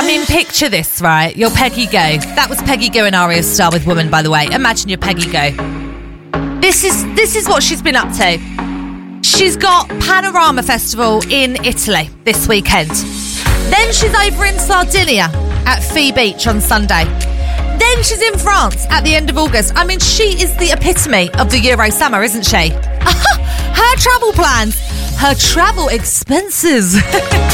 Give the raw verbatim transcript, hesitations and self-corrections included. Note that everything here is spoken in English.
I mean, picture this, right? You're Peggy Go. That was Peggy Go and Arya Starr with Woman, by the way. Imagine you're Peggy Go. This is this is what she's been up to. She's got Panorama Festival in Italy this weekend. Then she's over in Sardinia at Fee Beach on Sunday. Then she's in France at the end of August. I mean, she is the epitome of the Euro summer, isn't she? Her travel plans, her travel expenses.